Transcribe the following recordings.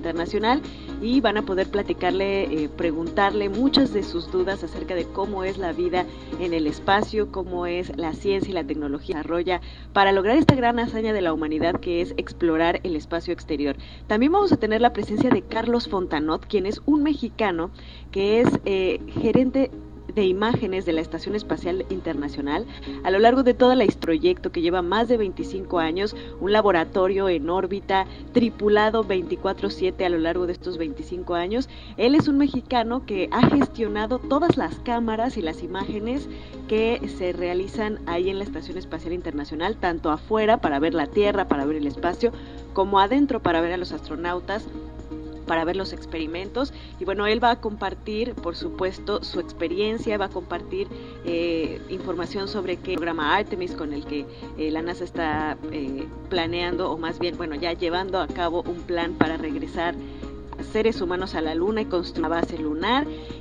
Internacional, y van a poder platicarle, preguntarle muchas de sus dudas acerca de cómo es la vida en el espacio, cómo es la ciencia y la tecnología que desarrolla para lograr esta gran hazaña de la humanidad, que es explorar el espacio exterior. También vamos a tener la presencia de Carlos Fontanot, quien es un mexicano que es gerente de imágenes de la Estación Espacial Internacional. A lo largo de toda la proyecto, que lleva más de 25 años, un laboratorio en órbita, tripulado 24/7 a lo largo de estos 25 años. Él es un mexicano que ha gestionado todas las cámaras y las imágenes que se realizan ahí en la Estación Espacial Internacional, tanto afuera para ver la Tierra, para ver el espacio, como adentro para ver a los astronautas, para ver los experimentos. Y bueno, él va a compartir, por supuesto, su experiencia, va a compartir información sobre qué programa Artemis, con el que la NASA está planeando, o más bien, bueno, ya llevando a cabo un plan para regresar seres humanos a la Luna y construir una base lunar.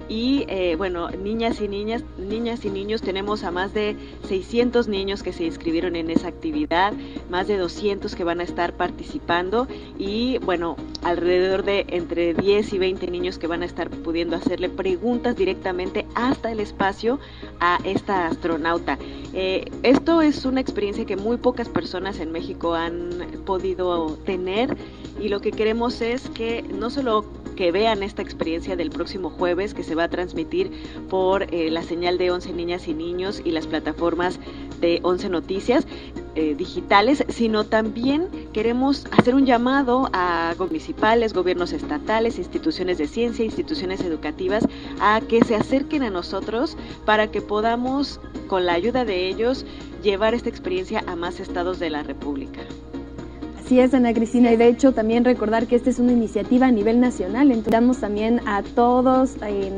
Y bueno, niñas y niños, tenemos a más de 600 niños que se inscribieron en esa actividad, más de 200 que van a estar participando, y bueno, alrededor de entre 10 y 20 niños que van a estar pudiendo hacerle preguntas directamente hasta el espacio a esta astronauta. Esto es una experiencia que muy pocas personas en México han podido tener, y lo que queremos es que no solo que vean esta experiencia del próximo jueves, que se va a transmitir por la señal de 11 Niñas y Niños y las plataformas de 11 Noticias digitales, sino también queremos hacer un llamado a municipales, gobiernos estatales, instituciones de ciencia, instituciones educativas, a que se acerquen a nosotros para que podamos, con la ayuda de ellos, llevar esta experiencia a más estados de la República. Así es, Ana Cristina, y de hecho también recordar que esta es una iniciativa a nivel nacional, entonces damos también a todos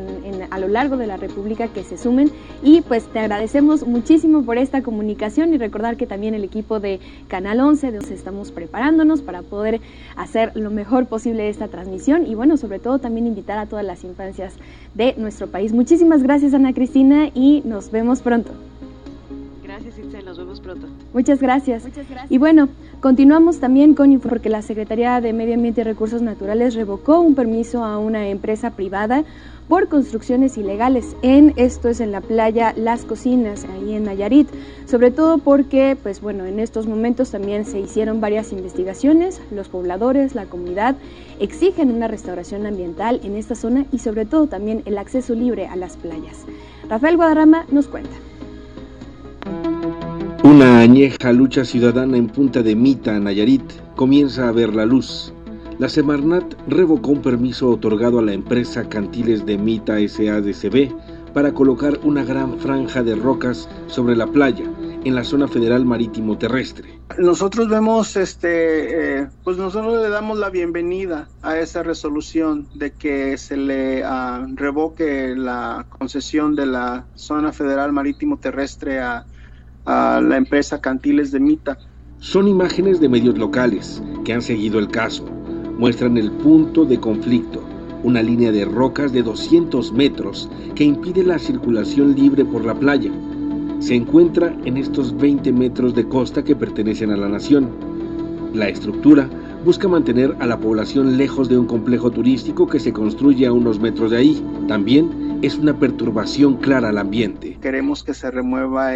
a lo largo de la República que se sumen, y pues te agradecemos muchísimo por esta comunicación, y recordar que también el equipo de Canal 11, de donde estamos preparándonos para poder hacer lo mejor posible esta transmisión, y bueno, sobre todo también invitar a todas las infancias de nuestro país. Muchísimas gracias, Ana Cristina, y nos vemos pronto. Gracias, Itzel, nos vemos pronto. Muchas gracias. Y bueno, continuamos también con porque la Secretaría de Medio Ambiente y Recursos Naturales revocó un permiso a una empresa privada por construcciones ilegales. Esto es en la playa Las Cocinas, ahí en Nayarit, sobre todo porque, pues bueno, en estos momentos también se hicieron varias investigaciones. Los pobladores, la comunidad, exigen una restauración ambiental en esta zona, y sobre todo también el acceso libre a las playas. Rafael Guadarrama nos cuenta. Una añeja lucha ciudadana en Punta de Mita, Nayarit, comienza a ver la luz. La Semarnat revocó un permiso otorgado a la empresa Cantiles de Mita S.A.D.C.B. para colocar una gran franja de rocas sobre la playa, en la zona federal marítimo terrestre. Nosotros vemos, pues nosotros le damos la bienvenida a esa resolución de que se le revoque la concesión de la zona federal marítimo terrestre a la empresa Cantiles de Mita. Son imágenes de medios locales que han seguido el caso. Muestran el punto de conflicto, una línea de rocas de 200 metros que impide la circulación libre por la playa. Se encuentra en estos 20 metros de costa que pertenecen a la nación. La estructura busca mantener a la población lejos de un complejo turístico que se construye a unos metros de ahí. También es una perturbación clara al ambiente. Queremos que se remueva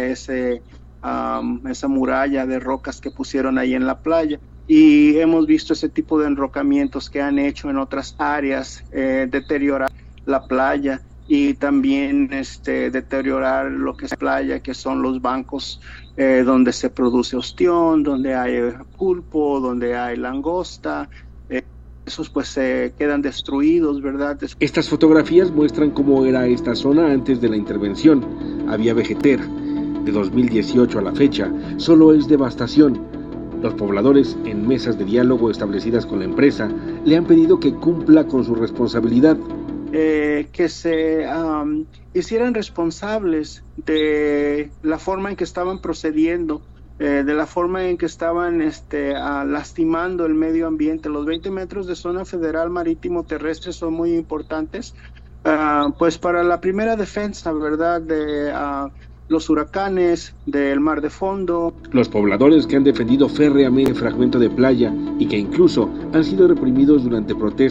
esa muralla de rocas que pusieron ahí en la playa, y hemos visto ese tipo de enrocamientos que han hecho en otras áreas, deteriorar la playa y también deteriorar lo que es playa, que son los bancos donde se produce ostión, donde hay pulpo, donde hay langosta. Esos pues se quedan destruidos, ¿verdad? Estas fotografías muestran cómo era esta zona antes de la intervención. Había vegetera. De 2018 a la fecha, solo es devastación. Los pobladores, en mesas de diálogo establecidas con la empresa, le han pedido que cumpla con su responsabilidad. Que se hicieran responsables de la forma en que estaban procediendo, de la forma en que estaban lastimando el medio ambiente. Los 20 metros de zona federal marítimo terrestre son muy importantes, pues para la primera defensa, ¿verdad?, de los huracanes, del mar de fondo. Los pobladores que han defendido férreamente el fragmento de playa y que incluso han sido reprimidos durante protestas